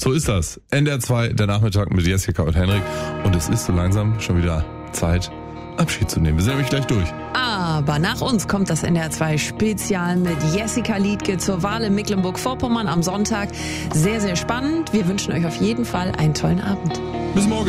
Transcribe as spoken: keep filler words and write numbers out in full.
So ist das. N D R zwei, der Nachmittag mit Jessica und Henrik. Und es ist so langsam schon wieder Zeit, Abschied zu nehmen. Wir sind nämlich gleich durch. Aber nach uns kommt das N D R zwei Spezial mit Jessica Liedtke zur Wahl in Mecklenburg-Vorpommern am Sonntag. Sehr, sehr spannend. Wir wünschen euch auf jeden Fall einen tollen Abend. Bis morgen.